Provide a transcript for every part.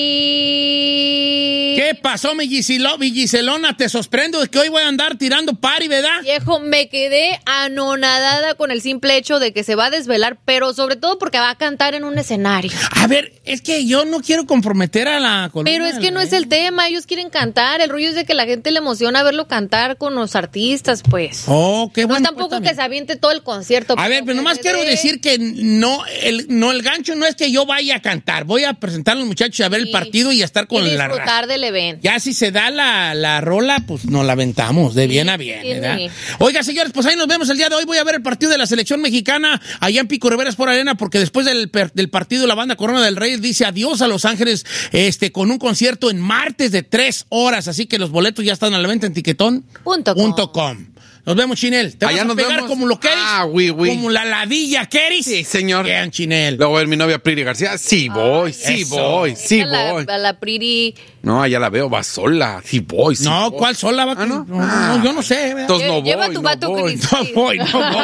¿Qué pasó, mi Giselona? Te sorprendo de que hoy voy a andar tirando party, ¿verdad? Viejo, me quedé anonadada con el simple hecho de que se va a desvelar, pero sobre todo porque va a cantar en un escenario. A ver, es que yo no quiero comprometer a la columna. Pero es que no es el tema, ellos quieren cantar, el rollo es de que la gente le emociona verlo cantar con los artistas, pues. Oh, qué bueno. No tampoco pues, que se aviente todo el concierto. A ver, pero nomás quiero decir que el gancho no es que yo vaya a cantar, voy a presentar a los muchachos a ver el partido y a estar con la disfrutar del evento. Ya si se da la rola, pues nos la aventamos de bien a bien, ¿verdad? Sí. Oiga, señores, pues ahí nos vemos el día de hoy. Voy a ver el partido de la selección mexicana allá en Pico Rivera Sport Arena, porque después del partido la banda Corona del Rey dice adiós a Los Ángeles con un concierto en martes de 3 horas, así que los boletos ya están a la venta en tiquetón.com. Nos vemos, Chinel. ¿Te allá vas a pegar vemos. Como lo que eres? Oui. Como la ladilla que eres. Sí, señor. Bien, Chinel. Luego ver mi novia Priri García. Sí voy. A la Priri. No, allá la veo, va sola. Sí voy. No, ¿cuál sola va? ¿No? No, yo no sé. Entonces no voy. Lleva tu vato, Cris. No voy.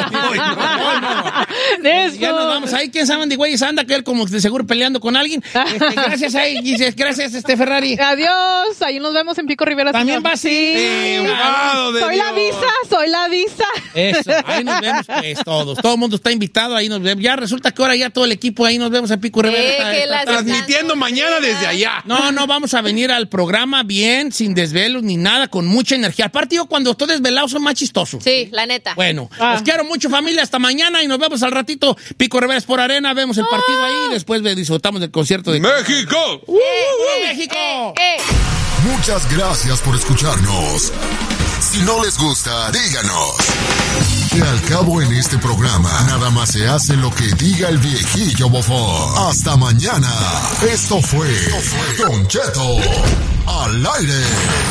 Ya nos vamos. Ahí, ¿quién sabe de güeyes anda? Que él como de seguro peleando con alguien. Gracias, gracias, Ferrari. Adiós. Ahí nos vemos en Pico Rivera. También va así. Soy la visa. Eso, ahí nos vemos pues todos. Todo el mundo está invitado, ahí nos vemos. Ya resulta que ahora ya todo el equipo ahí nos vemos en Pico Rivera. Transmitiendo mañana desde allá. No, vamos a venir al programa bien, sin desvelos ni nada, con mucha energía. Aparte yo cuando estoy desvelado soy más chistoso. Sí, la neta. Bueno, los quiero mucho, familia, hasta mañana y nos vemos al ratito. Pico Rivera Sport Arena, vemos el partido ahí y después disfrutamos del concierto de ¡México! ¡México! Muchas gracias por escucharnos. Si no les gusta, díganos. Que al cabo en este programa, nada más se hace lo que diga el viejillo bofón. Hasta mañana. Esto fue Don Cheto al aire.